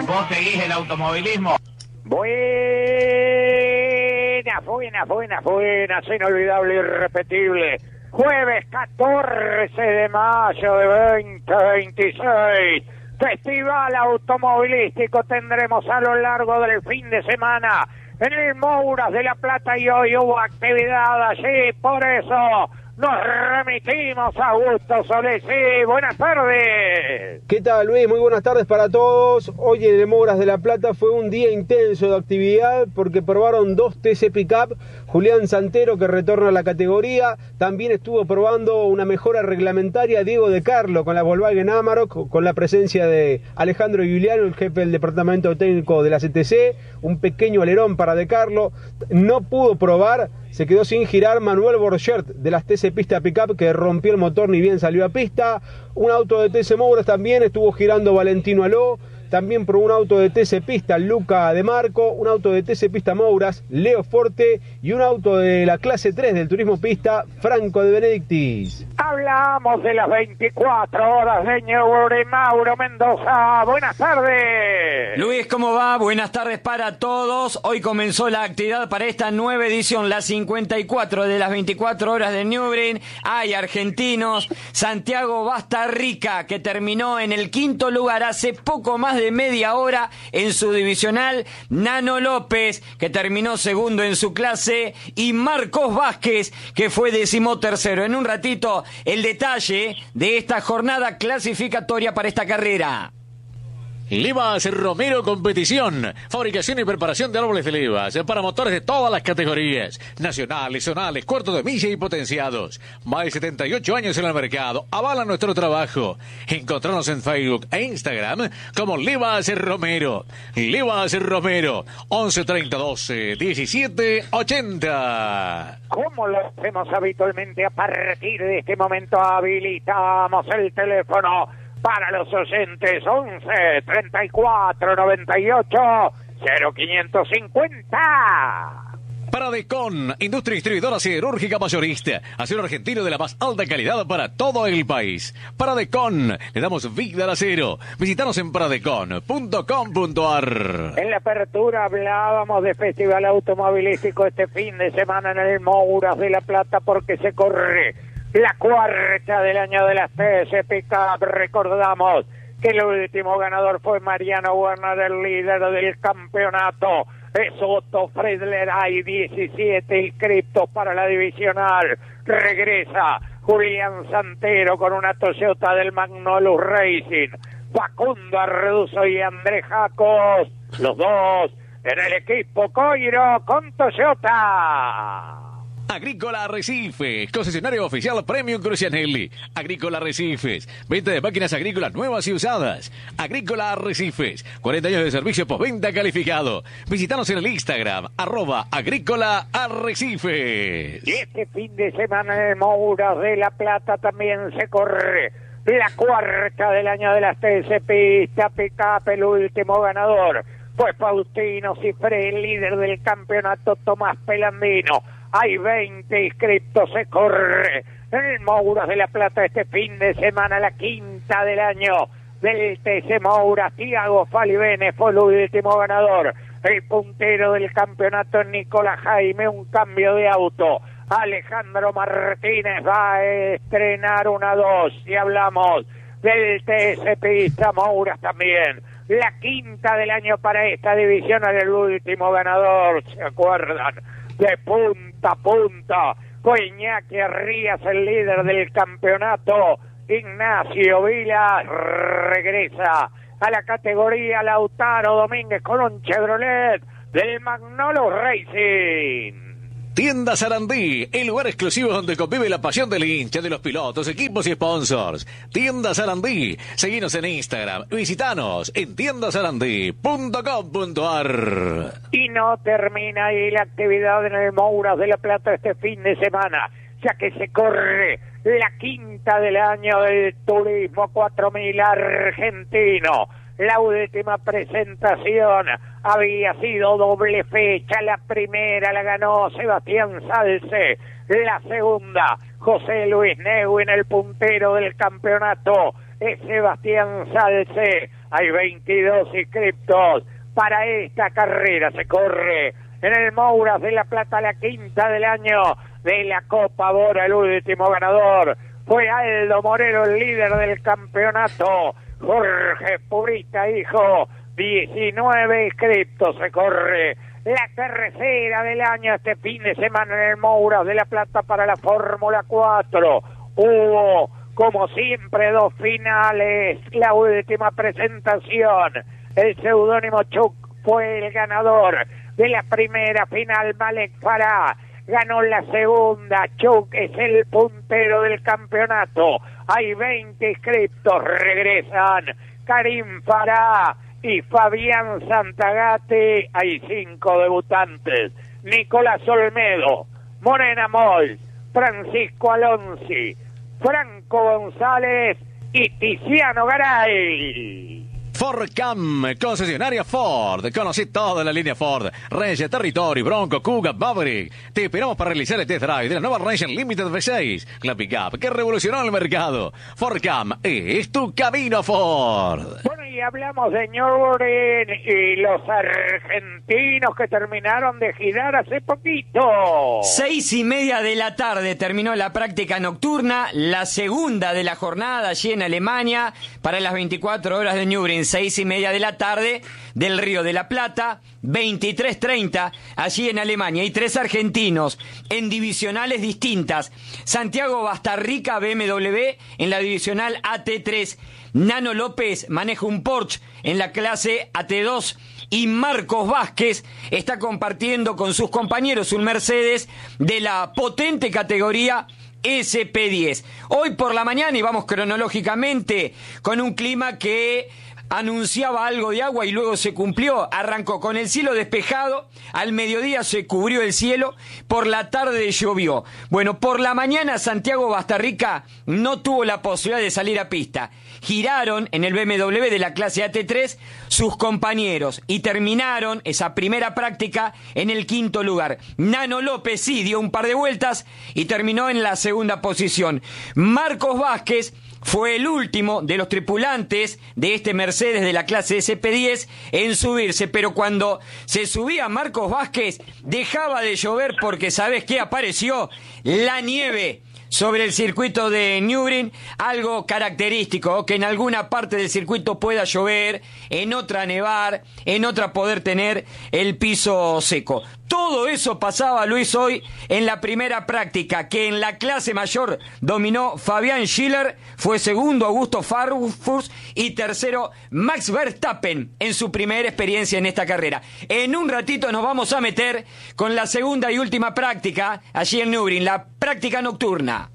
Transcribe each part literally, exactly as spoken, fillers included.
¿Vos seguís el automovilismo? Buenas, buenas, buenas, buenas, inolvidable, irrepetible. Jueves catorce de mayo de veinte veintiséis. Festival automovilístico tendremos a lo largo del fin de semana en el Mouras de La Plata y hoy hubo actividad allí, por eso nos remitimos a Augusto Solís. Sí, buenas tardes. ¿Qué tal, Luis? Muy buenas tardes para todos. Hoy en el Mouras de La Plata fue un día intenso de actividad porque probaron dos T C Pickup. Julián Santero, que retorna a la categoría, también estuvo probando una mejora reglamentaria Diego De Carlo con la Volkswagen Amarok, con la presencia de Alejandro Giuliano, el jefe del departamento técnico de la C T C, un pequeño alerón para De Carlo. No pudo probar, se quedó sin girar Manuel Borchert de las T C Pista Pickup, que rompió el motor ni bien salió a pista. Un auto de T C Mouras también estuvo girando Valentino Aló. También probó un auto de T C Pista Luca De Marco, un auto de T C Pista Mouras Leo Forte y un auto de la clase tres del Turismo Pista Franco De Benedictis. Hablamos de las veinticuatro horas de Ñeure, Mauro Mendoza. Buenas tardes. Luis, ¿cómo va? Buenas tardes para todos. Hoy comenzó la actividad para esta nueva edición, la cincuenta y cuatro de las veinticuatro horas de Nürburgring. Hay argentinos. Santiago Bastarrica, que terminó en el quinto lugar hace poco más de media hora en su divisional. Nano López, que terminó segundo en su clase, y Marcos Vázquez, que fue decimotercero. En un ratito, el detalle de esta jornada clasificatoria para esta carrera. Levas Romero Competición, fabricación y preparación de árboles de levas para motores de todas las categorías, nacionales, zonales, cuartos de milla y potenciados. Más de setenta y ocho años en el mercado, avala nuestro trabajo. Encontrarnos en Facebook e Instagram como Levas Romero. Levas Romero, once treinta doce diecisiete ochenta. Como lo hacemos habitualmente, a partir de este momento habilitamos el teléfono para los oyentes. Once treinta y cuatro noventa y ocho cero quinientos cincuenta. Paradecon, industria distribuidora siderúrgica mayorista, acero argentino de la más alta calidad para todo el país. Paradecon, le damos vida al acero. Visítanos en paradecon punto com punto ar. En la apertura hablábamos de festival automovilístico este fin de semana en el Mouras de La Plata, porque se corre la cuarta del año de las T C Pickup. Recordamos que el último ganador fue Mariano Werner, el líder del campeonato. Es Otto Friedler, hay diecisiete inscriptos para la divisional. Regresa Julián Santero con una Toyota del Magnolus Racing. Facundo Arreduzo y Andrés Jacos, los dos en el equipo Coiro con Toyota. Agrícola Arrecifes, concesionario oficial Premium Crucianelli. Agrícola Arrecifes, venta de máquinas agrícolas nuevas y usadas. Agrícola Arrecifes, cuarenta años de servicio postventa calificado. Visítanos en el Instagram, arroba Agrícola Arrecifes. Y este fin de semana en el Mouras de La Plata también se corre la cuarta del año de las T C Pista Pickup. El último ganador fue Faustino Cifré, el líder del campeonato Tomás Pelandino. Hay veinte inscriptos, se corre en el Mouras de La Plata este fin de semana, la quinta del año del T C Mouras. Tiago Falibene fue el último ganador. El puntero del campeonato Nicolás Jaime, un cambio de auto. Alejandro Martínez va a estrenar una dos. Y hablamos del T C Pista Mouras también. La quinta del año para esta división, el último ganador, ¿se acuerdan? De punta a punta fue Iñaki Rías, el líder del campeonato. Ignacio Vila regresa a la categoría. Lautaro Domínguez con un Chevrolet del Magnolus Racing. Tienda Sarandí, el lugar exclusivo donde convive la pasión del hincha, de los pilotos, equipos y sponsors. Tienda Sarandí, seguinos en Instagram, visitanos en tienda sarandí punto com punto ar. Y no termina ahí la actividad en el Mouras de La Plata este fin de semana, ya que se corre la quinta del año del Turismo cuatro mil argentino. La última presentación había sido doble fecha. La primera la ganó Sebastián Salce. La segunda, José Luis Neuwin, el puntero del campeonato. Es Sebastián Salce. Hay veintidós inscriptos para esta carrera. Se corre en el Mouras de la Plata, la quinta del año de la Copa Bora. El último ganador fue Aldo Moreno, el líder del campeonato. Jorge Purita, hijo, diecinueve inscriptos. Se corre la tercera del año este fin de semana en el Mouras de la Plata para la Fórmula cuatro. Hubo, como siempre, dos finales. La última presentación, el seudónimo Chuck fue el ganador de la primera final. Malek Farah ganó la segunda. Chuck es el puntero del campeonato. Hay veinte inscriptos. Regresan Karim Farah y Fabián Santagate. Hay cinco debutantes: Nicolás Olmedo, Morena Moll, Francisco Alonsi, Franco González y Tiziano Garay. Fordcam, concesionaria Ford. Conocí toda la línea Ford: Ranger, Territory, Bronco, Kuga, Maverick. Te esperamos para realizar el test drive de la nueva Ranger Limited V seis, la pickup que revolucionó el mercado. Fordcam es tu camino, Ford. Bueno, y hablamos de Nürburgring y los argentinos que terminaron de girar hace poquito. Seis y media de la tarde terminó la práctica nocturna, la segunda de la jornada allí en Alemania para las veinticuatro horas de Nürburgring. Seis y media de la tarde del Río de la Plata, veintitrés treinta allí en Alemania. Hay tres argentinos en divisionales distintas: Santiago Bastarrica, B M W, en la divisional A T tres, Nano López maneja un Porsche en la clase A T dos, y Marcos Vázquez está compartiendo con sus compañeros un Mercedes de la potente categoría S P diez. Hoy por la mañana, y vamos cronológicamente, con un clima que anunciaba algo de agua y luego se cumplió. Arrancó con el cielo despejado, al mediodía se cubrió el cielo, por la tarde llovió. Bueno, por la mañana Santiago Bastarrica no tuvo la posibilidad de salir a pista. Giraron en el B M W de la clase A T tres sus compañeros y terminaron esa primera práctica en el quinto lugar. Nano López sí dio un par de vueltas y terminó en la segunda posición. Marcos Vázquez fue el último de los tripulantes de este Mercedes de la clase S P diez en subirse, pero cuando se subía Marcos Vázquez dejaba de llover porque ¿sabes qué? Apareció la nieve sobre el circuito de Nürburgring, algo característico, que en alguna parte del circuito pueda llover, en otra nevar, en otra poder tener el piso seco. Todo eso pasaba, Luis, hoy en la primera práctica, que en la clase mayor dominó Fabián Schiller, fue segundo Augusto Farfus y tercero Max Verstappen en su primera experiencia en esta carrera. En un ratito nos vamos a meter con la segunda y última práctica allí en Nürburgring, la práctica nocturna.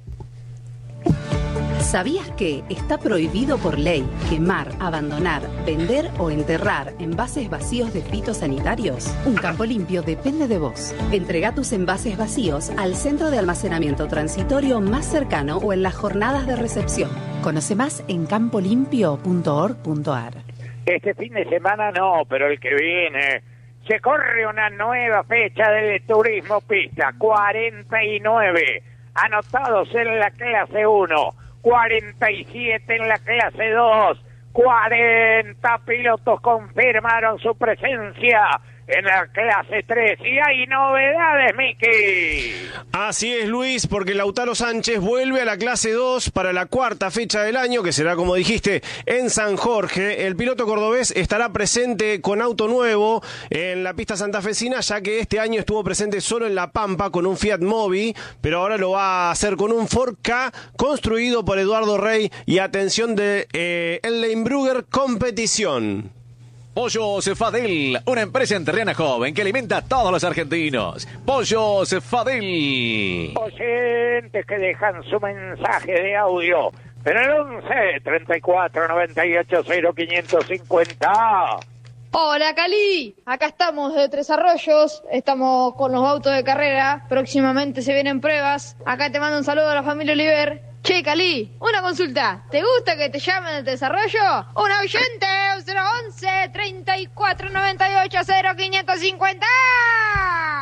¿Sabías que está prohibido por ley quemar, abandonar, vender o enterrar envases vacíos de fitosanitarios? Un campo limpio depende de vos. Entrega tus envases vacíos al centro de almacenamiento transitorio más cercano o en las jornadas de recepción. Conoce más en campo limpio punto org punto a r. Este fin de semana no, pero el que viene se corre una nueva fecha del turismo pista. cuarenta y nueve anotados en la clase uno. cuarenta y siete en la clase dos, cuarenta pilotos confirmaron su presencia en la clase tres. Y hay novedades, Miki. Así es, Luis, porque Lautaro Sánchez vuelve a la clase dos para la cuarta fecha del año, que será, como dijiste, en San Jorge. El piloto cordobés estará presente con auto nuevo en la pista santafesina, ya que este año estuvo presente solo en La Pampa con un Fiat Mobi, pero ahora lo va a hacer con un Ford Ka construido por Eduardo Rey y atención de eh, el Leinbrugger Competición. Pollos Fadel, una empresa entrerriana joven que alimenta a todos los argentinos. Pollos Fadel. Oyentes que dejan su mensaje de audio en el once, treinta y cuatro, noventa y ocho, cero, quinientos cincuenta. Hola, Cali. Acá estamos de Tres Arroyos. Estamos con los autos de carrera. Próximamente se vienen pruebas. Acá te mando un saludo a la familia Oliver. Che, Cali, una consulta. ¿Te gusta que te llamen de desarrollo? Un oyente, cero once, treinta y cuatro, noventa y ocho, cero, quinientos cincuenta.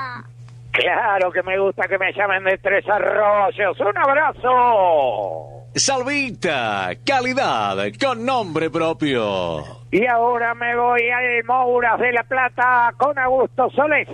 Claro que me gusta que me llamen de Tres Arroyos. Un abrazo. Salvita, calidad con nombre propio. Y ahora me voy al Mouras de la Plata con Augusto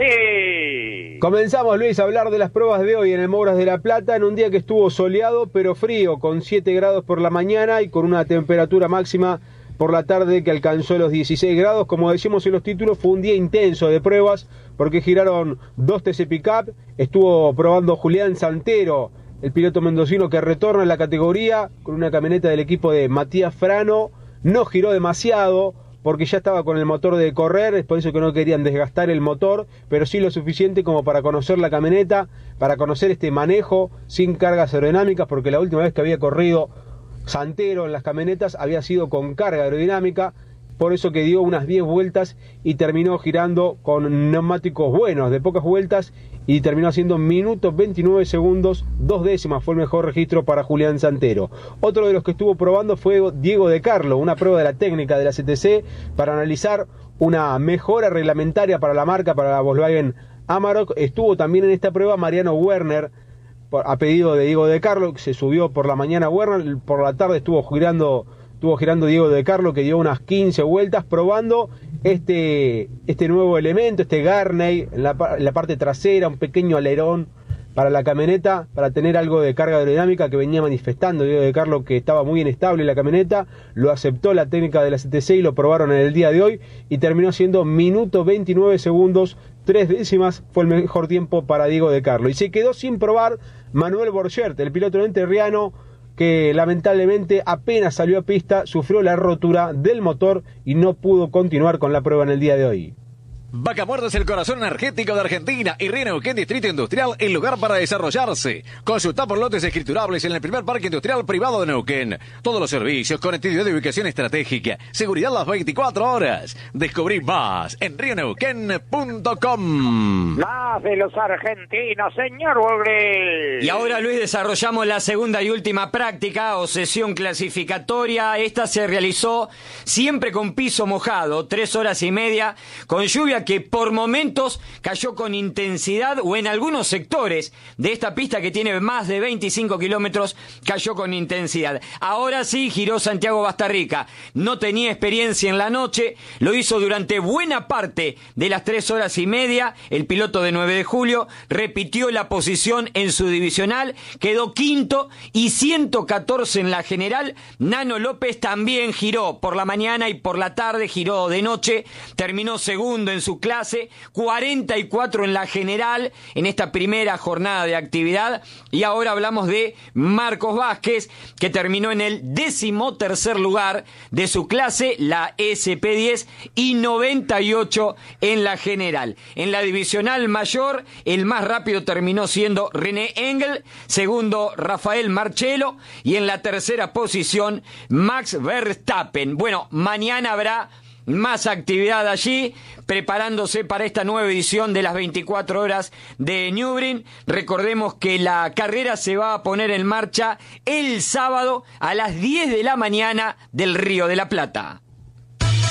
Solesi. Comenzamos, Luis, a hablar de las pruebas de hoy en el Mouras de la Plata, en un día que estuvo soleado pero frío, con siete grados por la mañana y con una temperatura máxima por la tarde que alcanzó los dieciséis grados. Como decimos en los títulos, fue un día intenso de pruebas porque giraron dos T C Pickup. Estuvo probando Julián Santero, el piloto mendocino que retorna en la categoría con una camioneta del equipo de Matías Frano. No giró demasiado porque ya estaba con el motor de correr, es por eso que no querían desgastar el motor, pero sí lo suficiente como para conocer la camioneta, para conocer este manejo sin cargas aerodinámicas, porque la última vez que había corrido Santero en las camionetas había sido con carga aerodinámica, por eso que dio unas diez vueltas y terminó girando con neumáticos buenos, de pocas vueltas, y terminó haciendo minutos veintinueve segundos, dos décimas, fue el mejor registro para Julián Santero. Otro de los que estuvo probando fue Diego De Carlo, una prueba de la técnica de la C T C para analizar una mejora reglamentaria para la marca, para la Volkswagen Amarok. Estuvo también en esta prueba Mariano Werner, a pedido de Diego De Carlo, que se subió por la mañana Werner, por la tarde estuvo girando... Estuvo girando Diego De Carlo, que dio unas quince vueltas probando este, este nuevo elemento, este Garney en la, en la parte trasera, un pequeño alerón para la camioneta, para tener algo de carga aerodinámica que venía manifestando Diego De Carlo, que estaba muy inestable la camioneta. Lo aceptó la técnica de la C T C y lo probaron en el día de hoy y terminó siendo minuto veintinueve segundos, tres décimas, fue el mejor tiempo para Diego De Carlo. Y se quedó sin probar Manuel Borgert, el piloto entrerriano, que lamentablemente apenas salió a pista, sufrió la rotura del motor y no pudo continuar con la prueba en el día de hoy. Vaca Muerta es el corazón energético de Argentina y Río Neuquén Distrito Industrial, el lugar para desarrollarse. Consulta por lotes escriturables en el primer parque industrial privado de Neuquén. Todos los servicios, conectividad de ubicación estratégica, seguridad las veinticuatro horas. Descubrí más en río neuquén punto com. Más de los argentinos, señor Wolverine. Y ahora, Luis, desarrollamos la segunda y última práctica o sesión clasificatoria. Esta se realizó siempre con piso mojado, tres horas y media, con lluvia que por momentos cayó con intensidad, o en algunos sectores de esta pista que tiene más de veinticinco kilómetros cayó con intensidad. Ahora sí giró Santiago Bastarrica, no tenía experiencia en la noche, lo hizo durante buena parte de las tres horas y media. El piloto de nueve de julio repitió la posición en su divisional, quedó quinto y ciento catorce en la general. Nano López también giró por la mañana y por la tarde, giró de noche, terminó segundo en su su clase, cuarenta y cuatro en la general en esta primera jornada de actividad. Y ahora hablamos de Marcos Vázquez, que terminó en el decimotercer lugar de su clase, la S P diez, y noventa y ocho en la general. En la divisional mayor, el más rápido terminó siendo René Engel, segundo Rafael Marchello y en la tercera posición Max Verstappen. Bueno, mañana habrá más actividad allí, preparándose para esta nueva edición de las veinticuatro horas de Nürburgring. Recordemos que la carrera se va a poner en marcha el sábado a las diez de la mañana del Río de la Plata.